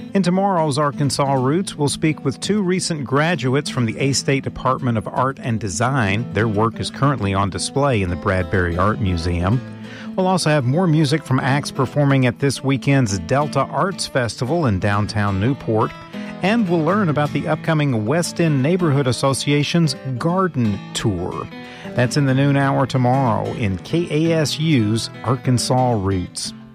In tomorrow's Arkansas Roots, we'll speak with two recent graduates from the A-State Department of Art and Design. Their work is currently on display in the Bradbury Art Museum. We'll also have more music from acts performing at this weekend's Delta Arts Festival in downtown Newport. And we'll learn about the upcoming West End Neighborhood Association's Garden Tour. That's in the noon hour tomorrow in KASU's Arkansas Roots.